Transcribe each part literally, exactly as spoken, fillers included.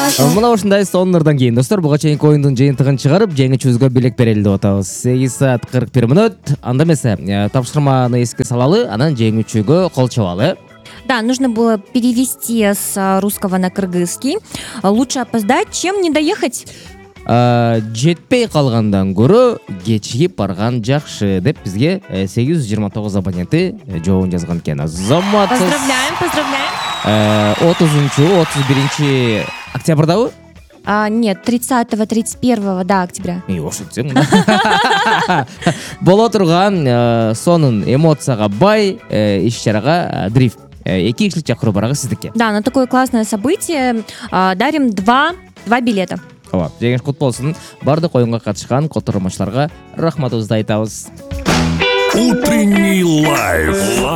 Мына ушундай сонундардан кийин достор буга чейинки оюндун жыйынтыгын чыгарып жеңүүчүбүзгө белек берели деп атабыз. сегиз саат кырк бир мүнөт. Анда эмесе тапшырманы эске салалы, анан жеңүүчүгө кол чабалы. Да, нужно было перевести с русского на кыргызский. Лучше опоздать, чем не доехать. Жетпей калгандан көрө кечигип барган жакшы деп бизге сегиз жүз жыйырма тогуз абоненти жообун жазган экен. Азаматсыз. Поздравляем, поздравляем. отузунчу отуз биринчи октябрдабы? А, нет, тридцатого тридцать первого, да, октября. И ошентсең. Боло турган сонун эмоцияга бай иш-чарага дрифт. Эки кишилик чакыруу барагы сиздики. Да, на такое классное событие дарим два, два билета. Ооба, жеңиш кут болсун. Бардык оюнга катышкан котормочуларга рахматыбызды айтабыз. Утренний лайф.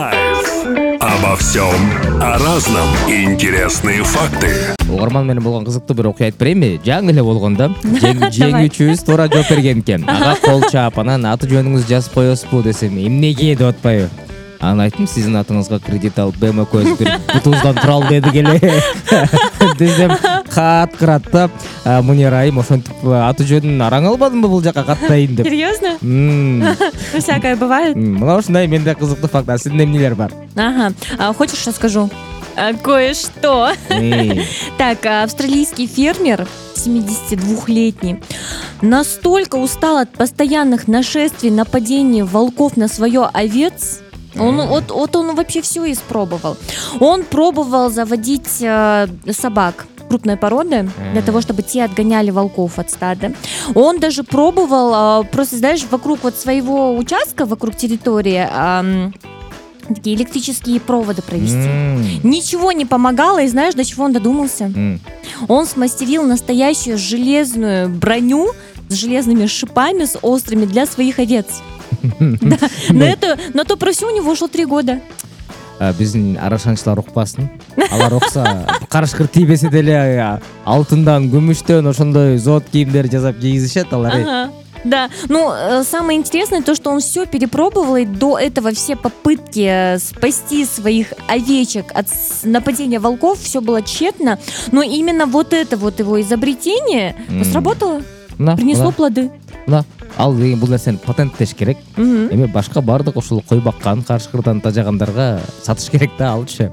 Обо всем, о разном. Интересные факты. Угарман менен болгон кызыктуу бир окуя айтып берейинби? Жаңы эле болгондо жеңүүчүбүз туура жооп берген экен. Ага кол чаап, анан аты жөнүңүздү жазып коесузбу десем, эмнеге деп атпайбы? Анан айттым, сиздин атыңызга кредит алып, Б М К бир бутубуздан тура ал дедик эле. Десем, кат кыраттап, Мунира айым ошентип аты жөнүн араң албадымбы бул жака каттайын деп. Серьезно? Всякое бывает. Мына ушундай менде кызыктуу факт. А сиздин эмнелер бар? Ага. Хочешь, что скажу? Кое-что. Так, австралийский фермер, семидесятидвухлетний, настолько устал от постоянных нашествий, нападений волков на свое овец. Он, вот, вот он вообще все испробовал. Он пробовал заводить э, собак крупной породы для того, чтобы те отгоняли волков от стада. Он даже пробовал э, просто, знаешь, вокруг вот своего участка, вокруг территории э, такие электрические проводы провести. Mm. Ничего не помогало, и знаешь, до чего он додумался? Mm. Он смастерил настоящую железную броню с железными шипами, с острыми для своих овец. Да. На это, на то про все у него ушло три года. Биздин арашанчылар укпасын. Алар укса, карышкыр тийбесе деле алтындан, күмүштөн ошондой зод кийимдер жасап кийгизишет алар. Ага. Да, ну, самое интересное то, что он все перепробовал, и до этого все попытки спасти своих овечек от нападения волков, все было тщетно, но именно вот это вот его изобретение mm. сработало, да, принесло да. плоды. Да. Ал деген бул нерсени патенттеш керек. Эми башка бардык ушул кой баккан, карышкырдан тажагандарга сатыш керек да алчы.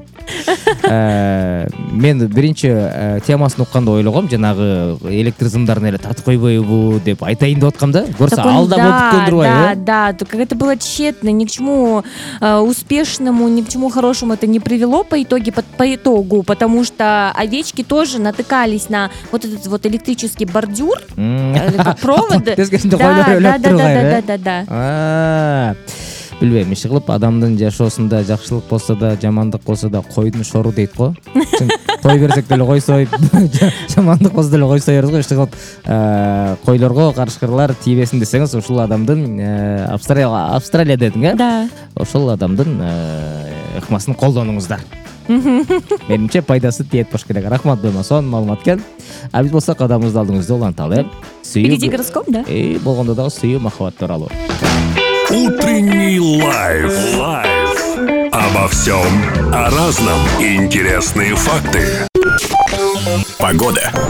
Мен биринчи темасын укканда ойлогом, жанагы электр зымдарын эле тартып койбойбу деп айтайын деп аткам да. Көрсө алда болуп өткөндүр бай. Да, да, да, это было тщетно, ни к чему успешному, ни к чему хорошему это не привело по итоге, по итогу, потому что овечки тоже натыкались на вот этот вот электрический бордюр, провод. Да, да, да, да, да, да. Билбейм, иши кылып адамдын жашоосунда жакшылык болсо да, жамандык болсо да койдун шору дейт го. Кой берсек деле кой союп, жамандык болсо деле кой соербуз го. Иши кылып койлорго карышкырлар тийбесин десеңиз, ушул адамдын Австралия Австралия дедиң, э? Да. Ошол адамдын ыкмасын колдонуңуздар. Менимче пайдасы тиет болуш керек. Рахмат Бема, сонун маалымат экен. А биз болсок адамыбызды алдыңызда уланталы. Впереди гороскоп, да? И болгондо дагы сүйүү махабат тууралуу. Утренний лайф. Обо всем, о разном. Интересные факты. Погода.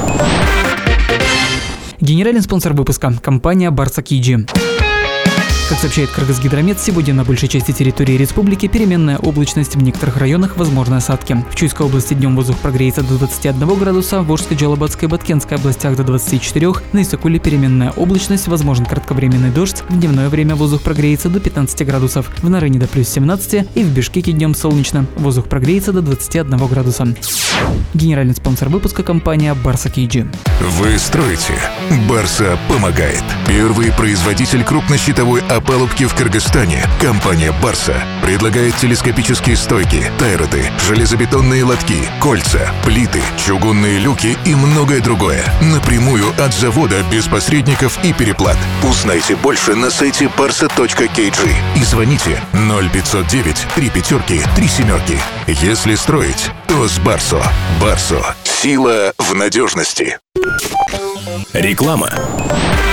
Генеральный спонсор выпуска – компания Барса Киджи. Как сообщает Кыргызгидромет, сегодня на большей части территории республики переменная облачность, в некоторых районах возможны осадки. В Чуйской области днем воздух прогреется до двадцати одного градуса, в Волжской, Джалабатской и Баткенской областях до двадцати четырёх, на Иссыкуле переменная облачность, возможен кратковременный дождь, в дневное время воздух прогреется до пятнадцати градусов, в Нарыне до плюс семнадцати и в Бишкеке днем солнечно, воздух прогреется до двадцати одного градуса. Генеральный спонсор выпуска – компания Барса Киджи. Вы строите, Барса помогает. Первый производитель крупнощитовой опалубки в Кыргызстане. Компания Барса предлагает телескопические стойки, тайроты, железобетонные лотки, кольца, плиты, чугунные люки и многое другое. Напрямую от завода, без посредников и переплат. Узнайте больше на сайте барса точка кей джи и звоните ноль пятьсот девять три пятерки три семерки. Если строить, то с Барсо. Барсо. Сила в надежности. Реклама.